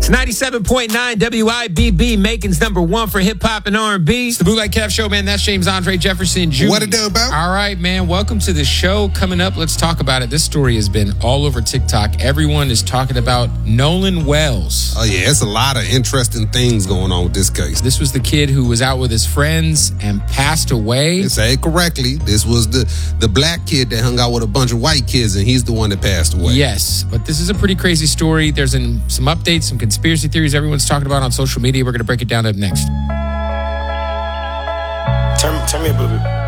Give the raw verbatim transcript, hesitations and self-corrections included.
It's ninety-seven point nine W I B B, Macon's number one for hip-hop and R and B. It's the Bootleg Kev Show, man. That's James Andre Jefferson Junior What it do, bro? All right, man. Welcome to the show. Coming up, let's talk about it. This story has been all over TikTok. Everyone is talking about Nolan Wells. Oh, yeah. It's a lot of interesting things going on with this case. This was the kid who was out with his friends and passed away. To say it correctly, this was the, the black kid that hung out with a bunch of white kids, and he's the one that passed away. Yes, but this is a pretty crazy story. There's an, some updates, some conspiracy theories everyone's talking about on social media. We're going to break it down up next. Turn, turn me up a little bit.